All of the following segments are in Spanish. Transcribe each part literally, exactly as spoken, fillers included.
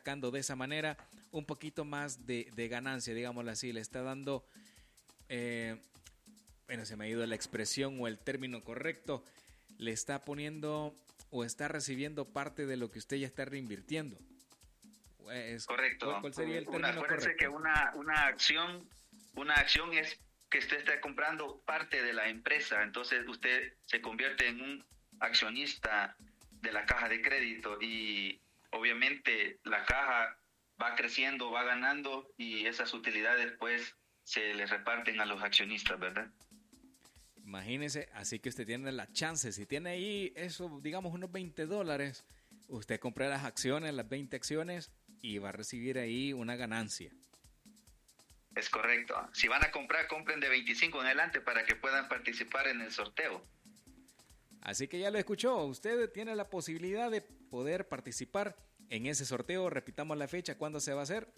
sacando de esa manera un poquito más de, de ganancia, digámoslo así. Le está dando, eh, bueno, se me ha ido la expresión o el término correcto, le está poniendo o está recibiendo parte de lo que usted ya está reinvirtiendo. Es, correcto. ¿cuál, ¿Cuál sería el término una, acuérdense correcto? que una, una acción, una acción es que usted está comprando parte de la empresa, entonces usted se convierte en un accionista de la caja de crédito y obviamente la caja va creciendo, va ganando y esas utilidades pues se les reparten a los accionistas, ¿verdad? Imagínese, así que usted tiene la chance, si tiene ahí eso, digamos unos veinte dólares, usted compra las acciones, las veinte acciones y va a recibir ahí una ganancia. Es correcto. Si van a comprar, compren de veinticinco en adelante para que puedan participar en el sorteo. Así que ya lo escuchó, usted tiene la posibilidad de poder participar en ese sorteo. Repitamos la fecha, ¿cuándo se va a hacer?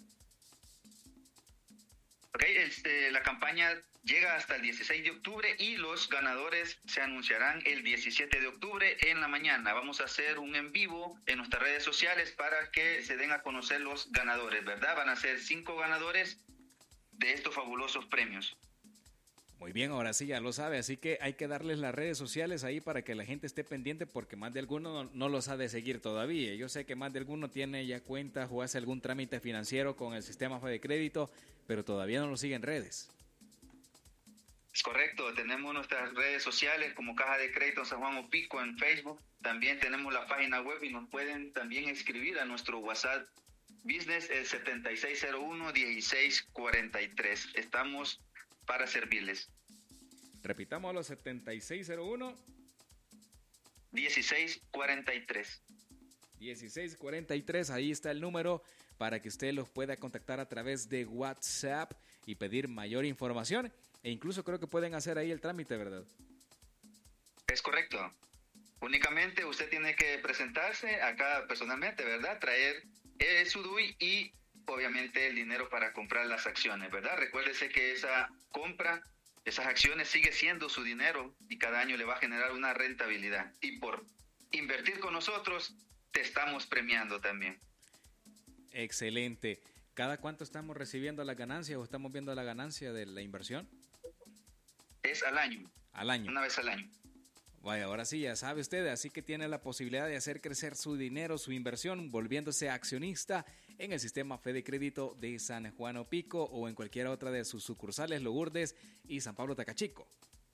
Ok, este, la campaña llega hasta el dieciséis de octubre y los ganadores se anunciarán el diecisiete de octubre en la mañana. Vamos a hacer un en vivo en nuestras redes sociales para que se den a conocer los ganadores, ¿verdad? Van a ser cinco ganadores de estos fabulosos premios. Muy bien, ahora sí ya lo sabe, así que hay que darles las redes sociales ahí para que la gente esté pendiente porque más de alguno no, no los ha de seguir todavía. Yo sé que más de alguno tiene ya cuentas o hace algún trámite financiero con el sistema de crédito, pero todavía no lo sigue en redes. Es correcto, tenemos nuestras redes sociales como Caja de Crédito San Juan Opico en Facebook, también tenemos la página web y nos pueden también escribir a nuestro WhatsApp Business el setenta y seis cero uno dieciséis cuarenta y tres. Estamos para servirles. Repitamos los setenta y seis cero uno dieciséis cuarenta y tres. dieciséis cuarenta y tres, ahí está el número para que usted los pueda contactar a través de WhatsApp y pedir mayor información. E incluso creo que pueden hacer ahí el trámite, ¿verdad? Es correcto. Únicamente usted tiene que presentarse acá personalmente, ¿verdad? Traer el S U D U I y obviamente el dinero para comprar las acciones, ¿verdad? Recuérdese que esa compra, esas acciones sigue siendo su dinero y cada año le va a generar una rentabilidad. Y por invertir con nosotros, te estamos premiando también. Excelente. ¿Cada cuánto estamos recibiendo la ganancia o estamos viendo la ganancia de la inversión? Es al año. Al año. Una vez al año. Vaya, ahora sí, ya sabe usted, así que tiene la posibilidad de hacer crecer su dinero, su inversión, volviéndose accionista en el sistema Fede Crédito de San Juan Opico o en cualquier otra de sus sucursales, Lourdes y San Pablo Tacachico.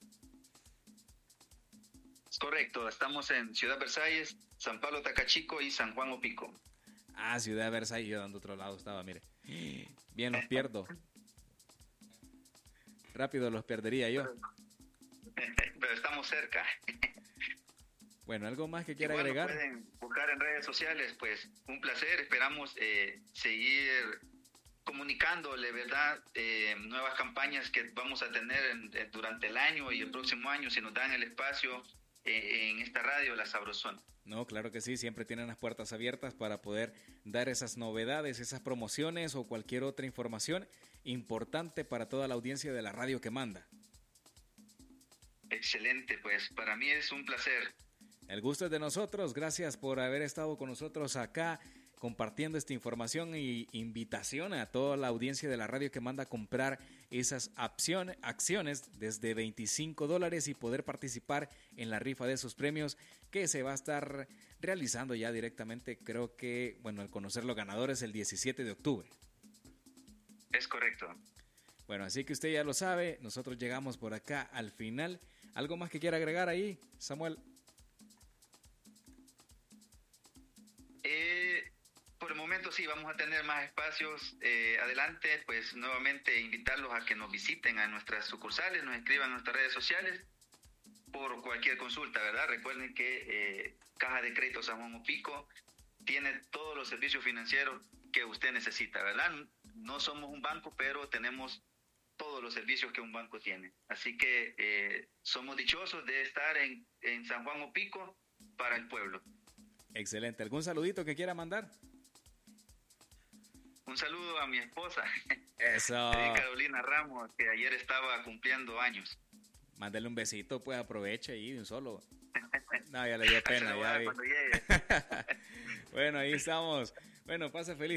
Es correcto, estamos en Ciudad Versalles, San Pablo Tacachico y San Juan Opico. Ah, Ciudad Versalles, yo dando otro lado estaba, mire. Bien, los pierdo. Rápido los perdería yo. Pero estamos cerca. Bueno, ¿algo más que quiera bueno, agregar? Pueden buscar en redes sociales, pues un placer. Esperamos eh, seguir comunicándole, ¿verdad? Eh, nuevas campañas que vamos a tener en, en, durante el año y el próximo año, si nos dan el espacio eh, en esta radio, La Sabrosona. No, claro que sí, siempre tienen las puertas abiertas para poder dar esas novedades, esas promociones o cualquier otra información importante para toda la audiencia de la radio que manda. Excelente, pues para mí es un placer. El gusto es de nosotros, gracias por haber estado con nosotros acá compartiendo esta información y invitación a toda la audiencia de la radio que manda a comprar esas acciones, acciones desde veinticinco dólares y poder participar en la rifa de esos premios que se va a estar realizando ya directamente, creo que, bueno, al conocer los ganadores el diecisiete de octubre. Es correcto. Bueno, así que usted ya lo sabe, nosotros llegamos por acá al final. ¿Algo más que quiera agregar ahí, Samuel? Eh, por el momento sí, vamos a tener más espacios eh, adelante, pues nuevamente invitarlos a que nos visiten a nuestras sucursales, nos escriban en nuestras redes sociales por cualquier consulta, ¿verdad? Recuerden que eh, Caja de Crédito San Juan Opico tiene todos los servicios financieros que usted necesita, ¿verdad? No somos un banco, pero tenemos todos los servicios que un banco tiene. Así que eh, somos dichosos de estar en, en San Juan Opico para el pueblo. Excelente. ¿Algún saludito que quiera mandar? Un saludo a mi esposa, Eso. Carolina Ramos, que ayer estaba cumpliendo años. Mándale un besito, pues aproveche ahí de un solo. No, ya le dio pena. Ya vi. Cuando llegue. Bueno, ahí estamos. Bueno, pase feliz.